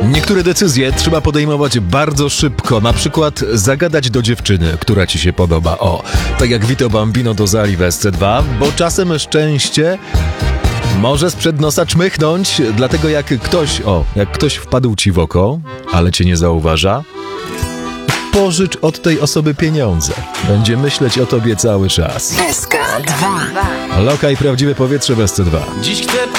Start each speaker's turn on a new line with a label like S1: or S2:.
S1: Niektóre decyzje trzeba podejmować bardzo szybko, na przykład zagadać do dziewczyny, która ci się podoba. O, tak jak Vito Bambino do Zali w SC2, bo czasem szczęście może sprzed nosa czmychnąć, dlatego jak ktoś wpadł ci w oko, ale cię nie zauważa, pożycz od tej osoby pieniądze. Będzie myśleć o tobie cały czas.
S2: SK2.
S1: Loka i prawdziwe powietrze w SC2.
S3: Dziś chcę